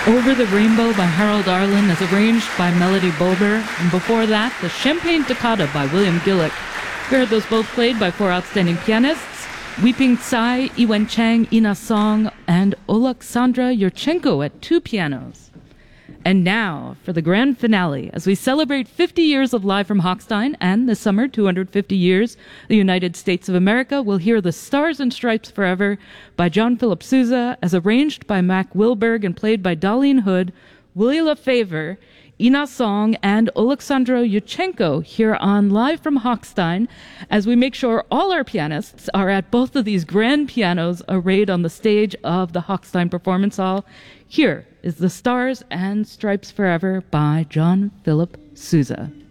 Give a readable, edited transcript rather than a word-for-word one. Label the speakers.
Speaker 1: Over the Rainbow by Harold Arlen as arranged by Melody Bober, and before that, the Champagne Toccata by William Gillick. We heard those both played by four outstanding pianists, Weeping Tsai, Iwen Chang, Ina Song, and Oleksandra Yurchenko at two pianos. And now for the grand finale, as we celebrate 50 years of Live from Hochstein, and this summer, 250 years, the United States of America will hear The Stars and Stripes Forever by John Philip Sousa, as arranged by Mac Wilberg and played by Darlene Hood, Willie Lefevre, Ina Song, and Oleksandra Yurchenko here on Live from Hochstein, as we make sure all our pianists are at both of these grand pianos arrayed on the stage of the Hochstein Performance Hall. Here is The Stars and Stripes Forever by John Philip Sousa.